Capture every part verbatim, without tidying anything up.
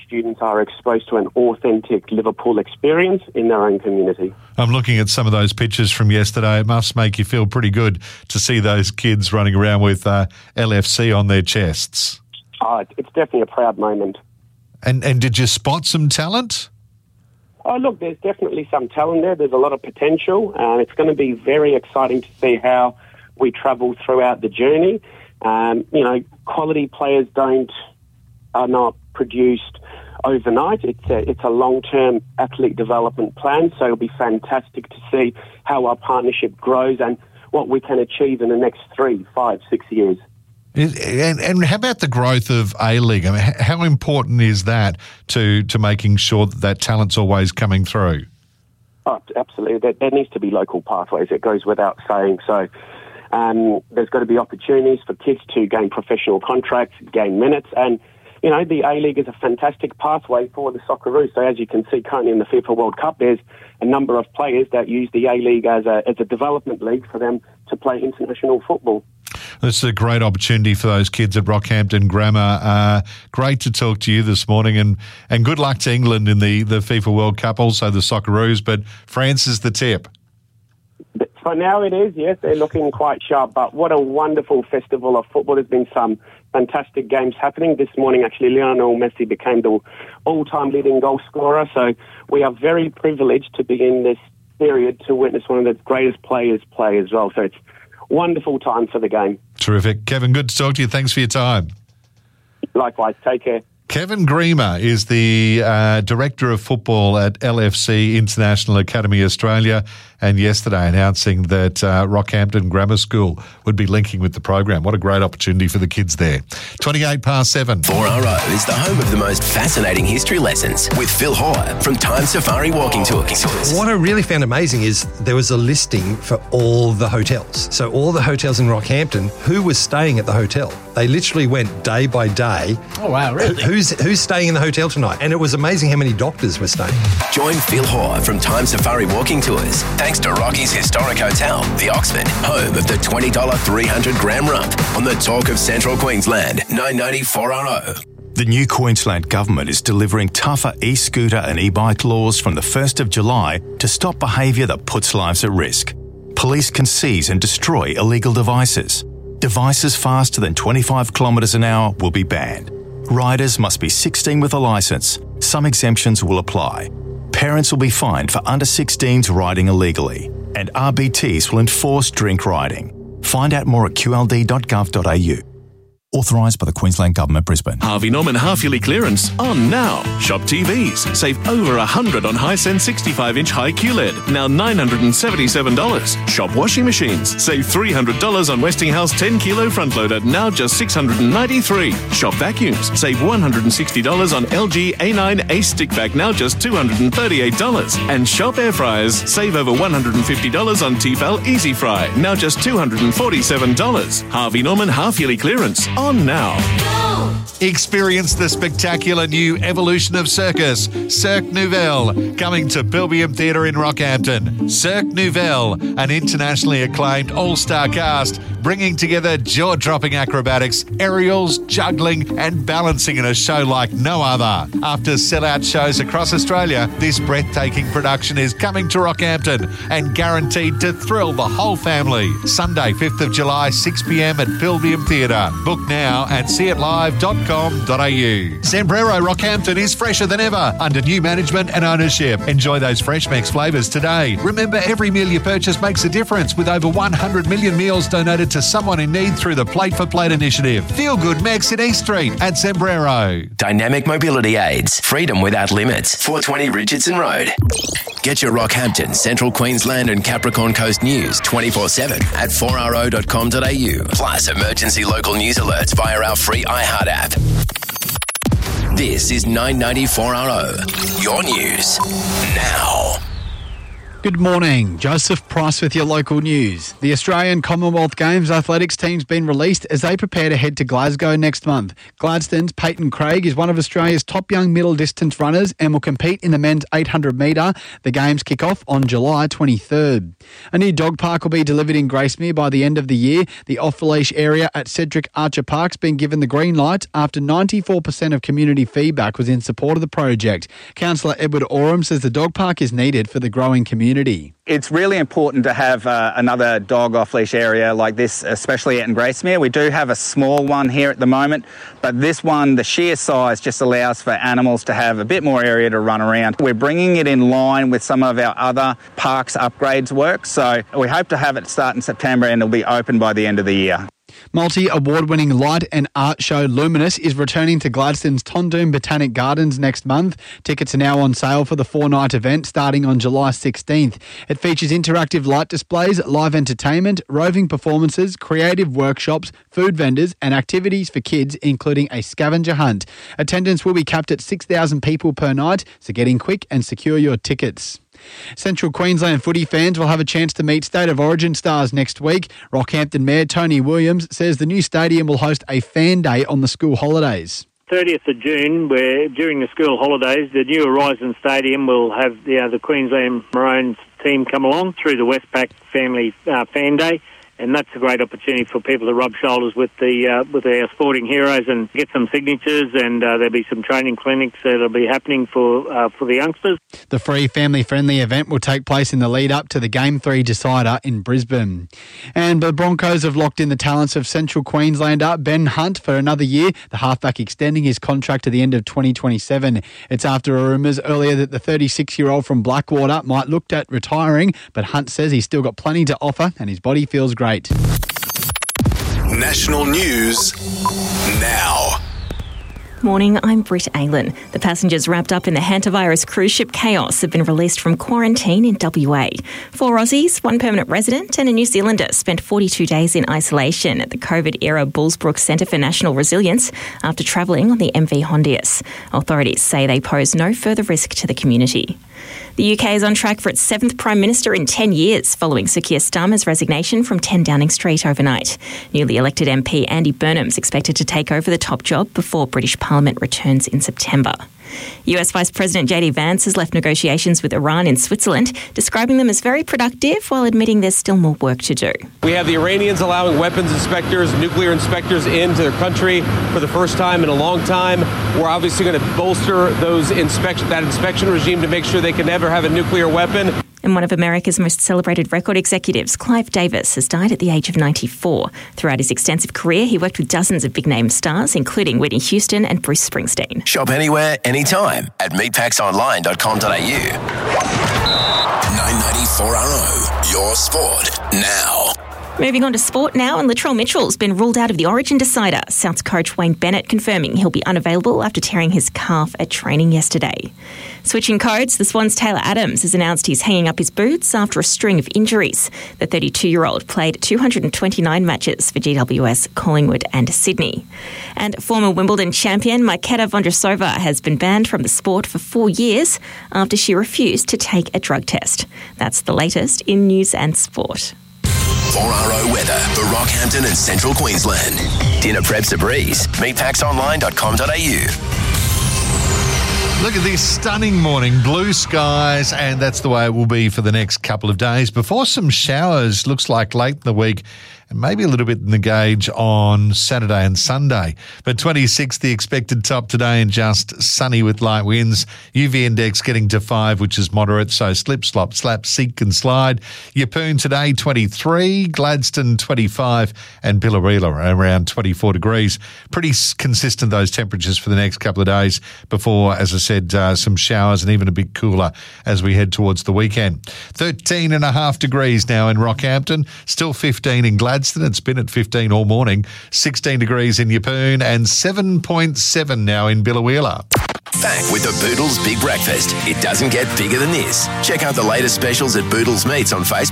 students are exposed to an authentic Liverpool experience in their own community. I'm looking at some of those pictures from yesterday. It must make you feel pretty good to see those kids running around with uh, L F C on their chests. Oh, it's definitely a proud moment. And and did you spot some talent? Oh, look, there's definitely some talent there. There's a lot of potential, and it's going to be very exciting to see how we travel throughout the journey. Um, you know, quality players don't are not produced overnight. It's a, it's a long-term athlete development plan, so it'll be fantastic to see how our partnership grows and what we can achieve in the next three, five, six years. And, and how about the growth of A-League? I mean, how important is that to, to making sure that that talent's always coming through? Oh, absolutely. There, there needs to be local pathways. It goes without saying. So um, there's got to be opportunities for kids to gain professional contracts, gain minutes, and you know, the A-League is a fantastic pathway for the Socceroos. So as you can see currently in the FIFA World Cup, there's a number of players that use the A-League as a, as a development league for them to play international football. This is a great opportunity for those kids at Rockhampton Grammar. Uh, great to talk to you this morning, and, and good luck to England in the, the FIFA World Cup, also the Socceroos, but France is the tip. For now it is, yes. They're looking quite sharp, but what a wonderful festival of football. There's been some fantastic games happening. This morning, actually, Lionel Messi became the all-time leading goal scorer, so we are very privileged to be in this period to witness one of the greatest players play as well. So it's a wonderful time for the game. Terrific. Kevin, good to talk to you. Thanks for your time. Likewise. Take care. Kevin Griemer is the uh, Director of Football at L F C International Academy Australia, and yesterday announcing that uh, Rockhampton Grammar School would be linking with the program. What a great opportunity for the kids there. twenty-eight past seven. four R O is the home of the most fascinating history lessons with Phil Hoare from Time Safari Walking Tours. What I really found amazing is there was a listing for all the hotels. So all the hotels in Rockhampton, who was staying at the hotel? They literally went day by day. Oh, wow, really? Who's, who's staying in the hotel tonight? And it was amazing how many doctors were staying. Join Phil Hoare from Time Safari Walking Tours, thanks to Rocky's Historic Hotel, the Oxford, home of the twenty dollars three hundred gram rump, on the Talk of Central Queensland, nine ninety four R O. The new Queensland Government is delivering tougher e-scooter and e-bike laws from the first of July to stop behaviour that puts lives at risk. Police can seize and destroy illegal devices. Devices faster than twenty-five kilometres an hour will be banned. Riders must be sixteen with a licence. Some exemptions will apply. Parents will be fined for under sixteens riding illegally. And R B Ts will enforce drink riding. Find out more at q l d dot gov dot a u. Authorised by the Queensland Government, Brisbane. Harvey Norman half-yearly clearance on now. Shop T Vs. Save over one hundred dollars on Hisense sixty-five inch high Q L E D. Now nine hundred seventy-seven dollars. Shop washing machines. Save three hundred dollars on Westinghouse ten kilo front loader. Now just six hundred ninety-three dollars. Shop vacuums. Save one hundred sixty dollars on L G A nine Ace stick vac. Now just two hundred thirty-eight dollars. And shop air fryers. Save over one hundred fifty dollars on Tefal Easy Fry. Now just two hundred forty-seven dollars. Harvey Norman half-yearly clearance on now. Experience the spectacular new evolution of circus, Cirque Nouvelle, coming to Pilbeam Theatre in Rockhampton. Cirque Nouvelle, an internationally acclaimed all-star cast, bringing together jaw-dropping acrobatics, aerials, juggling and balancing in a show like no other. After sell-out shows across Australia, this breathtaking production is coming to Rockhampton and guaranteed to thrill the whole family. Sunday, fifth of July, six p m at Pilbeam Theatre. Book now at see it live dot com dot a u. Sombrero Rockhampton is fresher than ever under new management and ownership. Enjoy those fresh Mex flavours today. Remember, every meal you purchase makes a difference, with over one hundred million meals donated to someone in need through the Plate for Plate initiative. Feel good Mex in East Street at Sombrero. Dynamic mobility aids. Freedom without limits. four twenty Richardson Road. Get your Rockhampton, Central Queensland and Capricorn Coast news twenty-four seven at four r o dot com dot a u. Plus emergency local news alerts via our free iHeart app. This is nine ninety-four R O. Your news now. Good morning. Joseph Price with your local news. The Australian Commonwealth Games athletics team's been released as they prepare to head to Glasgow next month. Gladstone's Peyton Craig is one of Australia's top young middle distance runners and will compete in the men's eight hundred metre. The Games kick off on July twenty-third. A new dog park will be delivered in Gracemere by the end of the year. The off-leash area at Cedric Archer Park's been given the green light after ninety-four percent of community feedback was in support of the project. Councillor Edward Oram says the dog park is needed for the growing community. It's really important to have uh, another dog off-leash area like this, especially out in Gracemere. We do have a small one here at the moment, but this one, the sheer size, just allows for animals to have a bit more area to run around. We're bringing it in line with some of our other parks upgrades work, so we hope to have it start in September and it'll be open by the end of the year. Multi-award-winning light and art show Luminous is returning to Gladstone's Tondoom Botanic Gardens next month. Tickets are now on sale for the four-night event starting on July sixteenth. It features interactive light displays, live entertainment, roving performances, creative workshops, food vendors and activities for kids, including a scavenger hunt. Attendance will be capped at six thousand people per night, so get in quick and secure your tickets. Central Queensland footy fans will have a chance to meet State of Origin stars next week. Rockhampton Mayor Tony Williams says the new stadium will host a fan day on the school holidays. thirtieth of June, where during the school holidays, the new Horizon Stadium will have you know, the Queensland Maroons team come along through the Westpac Family uh, Fan Day. And that's a great opportunity for people to rub shoulders with the uh, with our sporting heroes and get some signatures. And uh, there'll be some training clinics that'll be happening for uh, for the youngsters. The free family-friendly event will take place in the lead-up to the Game three decider in Brisbane. And the Broncos have locked in the talents of Central Queenslander Ben Hunt for another year, the halfback extending his contract to the end of twenty twenty-seven. It's after rumours earlier that the thirty-six-year-old from Blackwater might look at retiring, but Hunt says he's still got plenty to offer and his body feels great. National news now. Morning, I'm Britt Aylan. The passengers wrapped up in the hantavirus cruise ship Chaos have been released from quarantine in W A. Four Aussies, one permanent resident and a New Zealander spent forty-two days in isolation at the COVID-era Bullsbrook Centre for National Resilience after travelling on the M V Hondius. Authorities say they pose no further risk to the community. The U K is on track for its seventh Prime Minister in ten years, following Sir Keir Starmer's resignation from ten Downing Street overnight. Newly elected M P Andy Burnham's expected to take over the top job before British Parliament returns in September. U S Vice President J D Vance has left negotiations with Iran in Switzerland, describing them as very productive while admitting there's still more work to do. We have the Iranians allowing weapons inspectors, nuclear inspectors into their country for the first time in a long time. We're obviously going to bolster those inspection, that inspection regime to make sure they can never have a nuclear weapon. And one of America's most celebrated record executives, Clive Davis, has died at the age of ninety-four. Throughout his extensive career, he worked with dozens of big-name stars, including Whitney Houston and Bruce Springsteen. Shop anywhere, anytime at meatpacks online dot com dot a u. nine ninety-four R O, your sport now. Moving on to sport now, and Latrell Mitchell's been ruled out of the Origin decider. Souths coach Wayne Bennett confirming he'll be unavailable after tearing his calf at training yesterday. Switching codes, the Swans' Taylor Adams has announced he's hanging up his boots after a string of injuries. The thirty-two-year-old played two hundred twenty-nine matches for G W S, Collingwood and Sydney. And former Wimbledon champion Majketa Vondrousova has been banned from the sport for four years after she refused to take a drug test. That's the latest in news and sport. four R O weather for Rockhampton and Central Queensland. Dinner prep's a breeze. meatpacks online dot com dot a u. Look at this stunning morning, blue skies, and that's the way it will be for the next couple of days before some showers, looks like late in the week, and maybe a little bit in the gauge on Saturday and Sunday. But twenty-six, the expected top today, and just sunny with light winds. U V index getting to five, which is moderate, so slip, slop, slap, seek and slide. Yeppoon today, twenty-three, Gladstone, twenty-five, and Biloela around twenty-four degrees. Pretty consistent, those temperatures for the next couple of days before, as I said, uh, some showers and even a bit cooler as we head towards the weekend. thirteen and a half degrees now in Rockhampton, still fifteen in Gladstone. It's been at fifteen all morning, sixteen degrees in Yeppoon and seven point seven now in Biloela. Back with the Boodles Big Breakfast. It doesn't get bigger than this. Check out the latest specials at Boodles Meats on Facebook.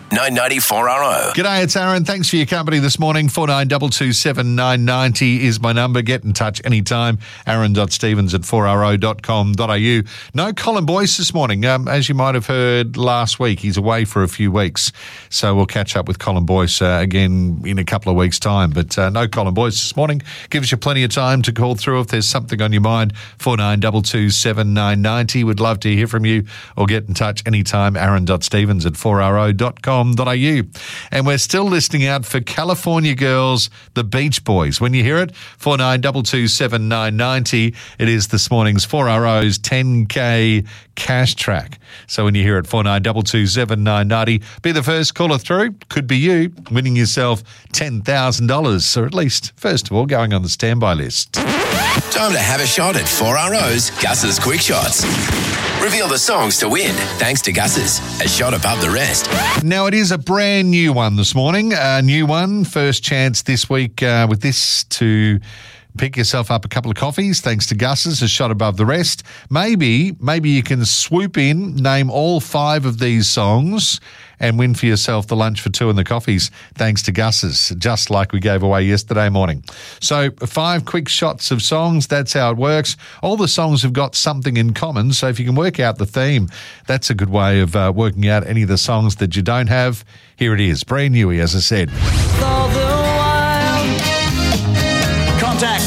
nine ninety four R O. G'day, it's Aaron. Thanks for your company this morning. four nine two two seven nine nine zero is my number. Get in touch anytime. aaron dot stevens at four r o dot com dot a u. No Colin Boyce this morning. Um, as you might have heard last week, he's away for a few weeks. So we'll catch up with Colin Boyce uh, again in a couple of weeks' time. But uh, no Colin Boyce this morning. Gives you plenty of time to call through if there's something on your mind. four nine two two seven nine nine zero. Would love to hear from you, or get in touch anytime. aaron dot stevens at four r o dot com dot a u. And we're still listening out for California Girls, the Beach Boys. When you hear it, four nine two two seven nine nine zero. It is this morning's four R O's ten K cash track. So when you hear it, four nine two two seven nine nine zero, be the first caller through. Could be you winning yourself ten thousand dollars, or at least, first of all, going on the standby list. Time to have a shot at four R O's Gus's Quick Shots. Reveal the songs to win, thanks to Gus's, a shot above the rest. Now, it is a brand new one this morning, a new one. First chance this week uh, with this to pick yourself up a couple of coffees, thanks to Gus's, a shot above the rest. Maybe, maybe you can swoop in, name all five of these songs, and win for yourself the lunch for two and the coffees, thanks to Gus's, just like we gave away yesterday morning. So five quick shots of songs, that's how it works. All the songs have got something in common, so if you can work out the theme, that's a good way of uh, working out any of the songs that you don't have. Here it is, brand new, as I said. All the while, contact.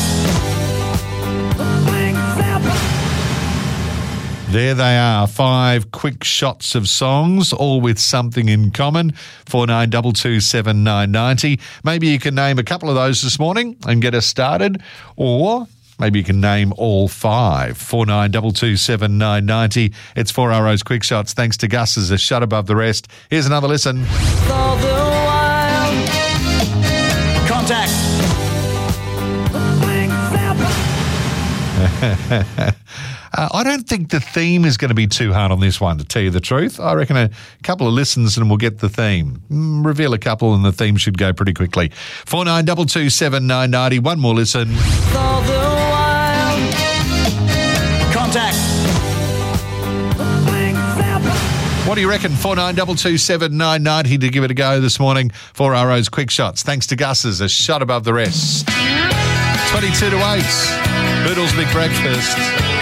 There they are, five quick shots of songs, all with something in common. four nine two two seven nine nine zero. Maybe you can name a couple of those this morning and get us started, or maybe you can name all five. four nine two two seven nine nine zero. It's four R O's Quick Shots, thanks to Gus's, a shot above the rest. Here's another listen. All the while, contact. Uh, I don't think the theme is going to be too hard on this one, to tell you the truth. I reckon a couple of listens and we'll get the theme. Mm, reveal a couple and the theme should go pretty quickly. four nine two two seven nine nine zero. One more listen. All the while, contact. What do you reckon? four nine two two seven nine nine zero to give it a go this morning. four R O's Quick Shots, thanks to Gus's, a shot above the rest. twenty-two to eight. Boodles Big Breakfast.